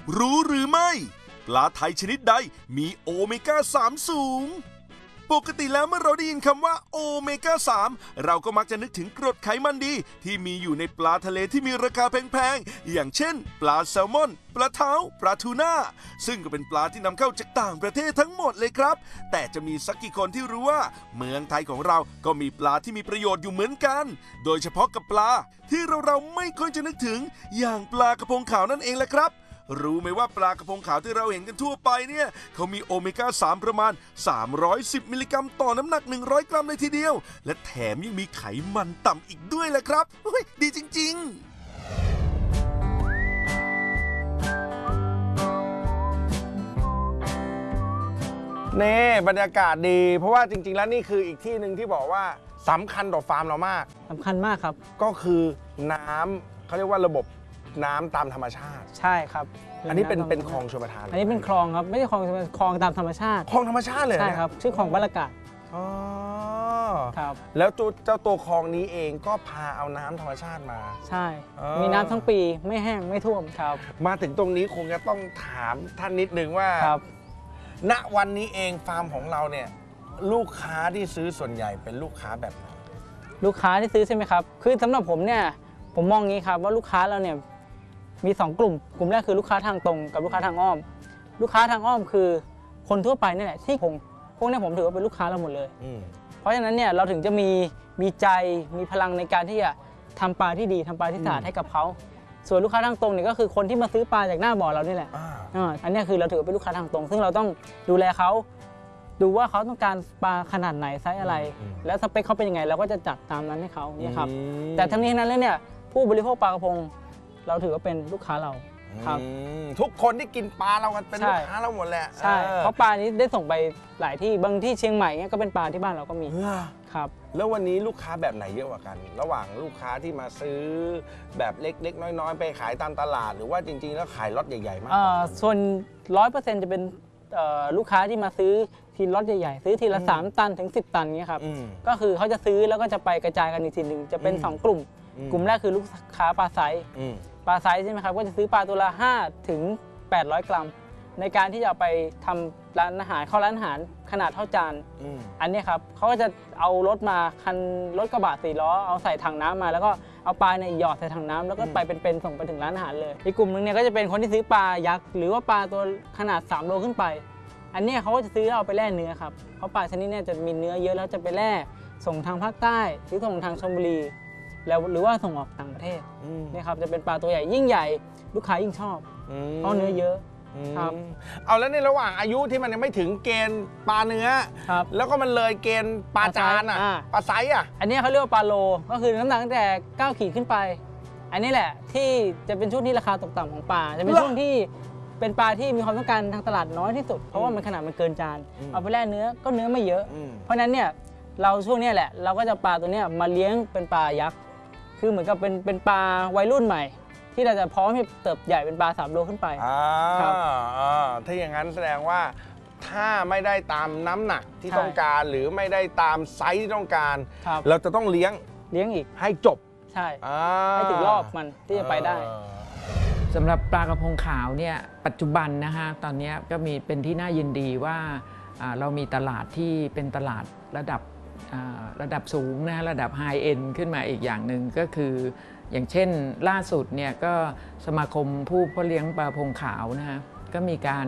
รู้หรือไม่ปลาไทยชนิดใดมีโอเมก้า 3 สูงปกติแล้วเมื่อเราได้ยินคำว่าโอเมก้า 3เราก็มักจะนึกถึงกรดไขมันดีที่มีอยู่ในปลาทะเลที่มีราคาแพงๆอย่างเช่นปลาแซลมอนปลาเท้าปลาทูน่าซึ่งก็เป็นปลาที่นำเข้าจากต่างประเทศทั้งหมดเลยครับแต่จะมีสักกี่คนที่รู้ว่าเมืองไทยของเราก็มีปลาที่มีประโยชน์อยู่เหมือนกันโดยเฉพาะกับปลาที่เราไม่ค่อยจะนึกถึงอย่างปลากระพงขาวนั่นเองแหละครับรู้ไหมว่าปลากระพงขาวที่เราเห็นกันทั่วไปเนี่ยเขามีโอเมก้า 3ประมาณ310มิลลิกรัมต่อน้ำหนัก100กรัมเลยทีเดียวและแถมยังมีไขมันต่ำอีกด้วยแหละครับดีจริงๆนี่บรรยากาศดีเพราะว่าจริงๆแล้วนี่คืออีกที่หนึ่งที่บอกว่าสำคัญต่อฟาร์มเรามากสำคัญมากครับก็คือน้ำเขาเรียกว่าระบบน้ำตามธรรมชาติใช่ครับอันนี้เป็นคลองชลประทานอันนี้เป็นคลองครับไม่ใช่คลองคลองตามธรรมชาติคลองธรรมชาติเลยใช่ครับชื่อคลองบรรยากาศอ๋อครับแล้วเจ้าตัวคลองนี้เองก็พาเอาน้ำธรรมชาติมาใช่มีน้ำทั้งปีไม่แห้งไม่ท่วมครับมาถึงตรงนี้คงจะต้องถามท่านนิดนึงว่าณวันนี้เองฟาร์มของเราเนี่ยลูกค้าที่ซื้อส่วนใหญ่เป็นลูกค้าแบบไหนลูกค้าที่ซื้อใช่ไหมครับคือสำหรับผมเนี่ยผมมองงี้ครับว่าลูกค้าเราเนี่ยมี2กลุ่มแรกคือลูกค้าทางตรงกับลูกค้าทางอ้อมลูกค้าทางอ้อมคือคนทั่วไปนี่แหละที่พวกนี้ผมถือว่าเป็นลูกค้าเราหมดเลยเพราะฉะนั้นเนี่ยเราถึงจะมีใจมีพลังในการที่จะทำปลาที่ดีทำปลาที่สะอาดให้กับเขาส่วนลูกค้าทางตรงเนี่ยก็คือคนที่มาซื้อปลาจากหน้าบ่อเรานี่แหละอันนี้คือเราถือเป็นลูกค้าทางตรงซึ่งเราต้องดูแลเขาดูว่าเขาต้องการปลาขนาดไหนไซส์อะไรแล้วสเปคเขาเป็นยังไงเราก็จะจัดตามนั้นให้เขาเนี่ยครับแต่ทั้งนี้ทั้งนั้นแล้วเนี่ยผู้บริโภคปลากระพงเราถือว่าเป็นลูกค้าเราครับทุกคนที่กินปลาเรากันเป็นลูกค้าเราหมดแหละใช่เพราะปลานี้ได้ส่งไปหลายที่บางที่เชียงใหม่เนี่ยก็เป็นปลาที่บ้านเราก็มีครับแล้ววันนี้ลูกค้าแบบไหนเยอะกว่ากันระหว่างลูกค้าที่มาซื้อแบบเล็กๆน้อยๆไปขายตามตลาดหรือว่าจริงๆแล้วขายล็อตใหญ่ๆมากส่วน 100% จะเป็นลูกค้าที่มาซื้อทีล็อตใหญ่ๆซื้อทีละ3 ตันถึง10 ตันเงี้ยครับก็คือเขาจะซื้อแล้วก็จะไปกระจายกันอีกทีหนึ่งจะเป็น2 กลุ่มแรกคือลูกค้าปลาไซส์ใช่ไหมครับก็จะซื้อปลาตัวละ5 ถึง 800 กรัมในการที่จะเอาไปทำร้านอาหารเข้าร้านอาหารขนาดเท่าจานอันนี้ครับเขาก็จะเอารถกระบะ4 ล้อเอาใส่ถังน้ำมาแล้วก็เอาปลาเนี่ยหยอดใส่ถังน้ำแล้วก็ไปเป็นส่งไปถึงร้านอาหารเลยอีกกลุ่มนึงเนี่ยก็จะเป็นคนที่ซื้อปลายักษ์หรือว่าปลาตัวขนาด3 โลขึ้นไปอันนี้เขาก็จะซื้อเอาไปแล่เนื้อครับเพราะปลาชนิดนี้จะมีเนื้อเยอะแล้วจะไปแล่ส่งทางภาคใต้หรือส่งทางชลบุรีแล้วหรือว่าส่งออกต่างประเทศนี่ครับจะเป็นปลาตัวใหญ่ยิ่งใหญ่ลูกค้ายิ่งชอบเพราะเนื้อเยอะครับเอาแล้วในระหว่างอายุที่มันยังไม่ถึงเกณฑ์ปลาเนื้อแล้วก็มันเลยเกณฑ์ปลาจานปลาไซส์อันนี้เขาเรียกว่าปลาโลก็คือน้ำหนักตั้งแต่9 ขีดขึ้นไปอันนี้แหละที่จะเป็นช่วงที่ราคาตกต่ำของปลาจะเป็นช่วงที่เป็นปลาที่มีความต้องการทางตลาดน้อยที่สุดเพราะว่ามันขนาดมันเกินจานเอาไปแล่เนื้อก็เนื้อไม่เยอะเพราะนั้นเนี่ยเราช่วงนี้แหละเราก็จะปลาตัวนี้มาเลี้ยงเป็นปลายักษ์คือเหมือนกับเป็นปลาวัยรุ่นใหม่ที่เราจะพร้อมที่เติบใหญ่เป็นปลา3 โลขึ้นไปครับถ้าอย่างนั้นแสดงว่าถ้าไม่ได้ตามน้ำหนักที่ต้องการหรือไม่ได้ตามไซส์ที่ต้องการเราจะต้องเลี้ยงอีกให้จบใช่ให้ถึงรอบมันที่จะไปได้สำหรับปลากระพงขาวเนี่ยปัจจุบันนะฮะตอนนี้ก็มีเป็นที่น่ายินดีว่าเรามีตลาดที่เป็นตลาดระดับสูงนะระดับไฮเอ็นขึ้นมาอีกอย่างหนึ่งก็คืออย่างเช่นล่าสุดเนี่ยก็สมาคมผู้เพาะเลี้ยงปลาพงขาวนะฮะก็มีการ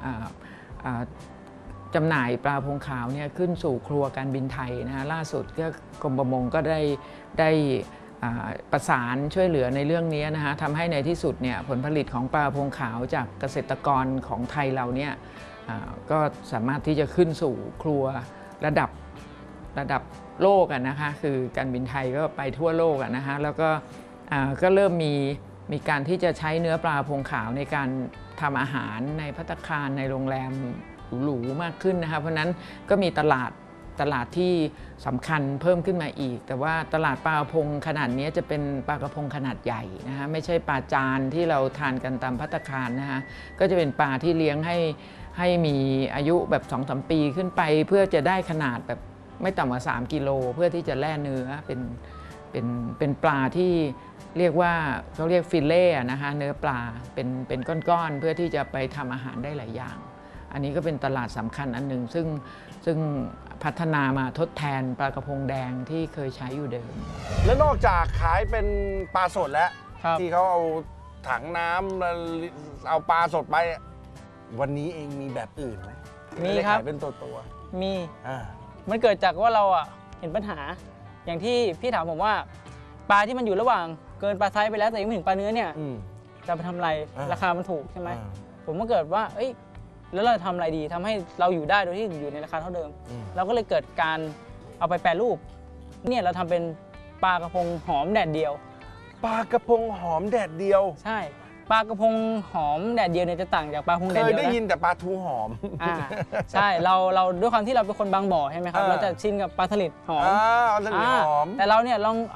จำหน่ายปลาพงขาวเนี่ยขึ้นสู่ครัวการบินไทยนะฮะล่าสุดก็กรมประมงก็ได้ประสานช่วยเหลือในเรื่องนี้นะฮะทำให้ในที่สุดเนี่ยผลผลิตของปลาพงขาวจากเกษตรกรของไทยเราเนี่ยก็สามารถที่จะขึ้นสู่ครัวระดับโลกนะคะคือการบินไทยก็ไปทั่วโลกนะคะแล้วก็เริ่มมีการที่จะใช้เนื้อปลาพงขาวในการทำอาหารในภัตตาคารในโรงแรมหรูๆมากขึ้นนะคะเพราะนั้นก็มีตลาดที่สำคัญเพิ่มขึ้นมาอีกแต่ว่าตลาดปลากระพงขนาดนี้จะเป็นปลากระพงขนาดใหญ่นะคะไม่ใช่ปลาจานที่เราทานกันตามภัตตาคารนะคะก็จะเป็นปลาที่เลี้ยงให้มีอายุแบบ 2-3 ปีขึ้นไปเพื่อจะได้ขนาดแบบไม่ต่ำกว่า3 กิโลเพื่อที่จะแล่เนื้อเป็นปลาที่เรียกว่าเขาเรียกฟิลเล่นะคะเนื้อปลาเป็นก้อนๆเพื่อที่จะไปทำอาหารได้หลายอย่าง อันนี้ก็เป็นตลาดสำคัญอันหนึ่งซึ่งพัฒนามาทดแทนปลากระพงแดงที่เคยใช้อยู่เดิมแล้วนอกจากขายเป็นปลาสดแล้วครับที่เขาเอาถังน้ำเอาปลาสดไป วันนี้เองมีแบบอื่นไหมมีครับขายเป็นตัวมีอ่ามันเกิดจากว่าเราอ่ะเห็นปัญหา อย่างที่พี่ถามผมว่าปลาที่มันอยู่ระหว่างเกินปลาไซส์ไปแล้วแต่ยังไม่ถึงปลาเนื้อเนี่ยอืมจะไปทำอะไรอ่าราคามันถูกใช่ไหมอ่าผมก็เกิดว่า เอ้ยแล้วเราจะทำอะไรดีทำให้เราอยู่ได้โดยที่อยู่ในราคาเท่าเดิม เราก็เลยเกิดการเอาไปแปรรูปเนี่ยเราทำเป็นปลากระพงหอมแดดเดียวปลากระพงหอมแดดเดียวใช่ปลากระพงหอมแดดเดียวเนี่ยจะต่างจากปลากระพงแดเคดยเดียวได้นะยินแต่ปลาทูหอมอ่าใช่เราด้วยความที่เราเป็นคนบางบ่อใช่ไหมครับอ่าเราจะชินกับปลาสลิดหอมเอาสลิดหอมแต่เราเนี่ยลอง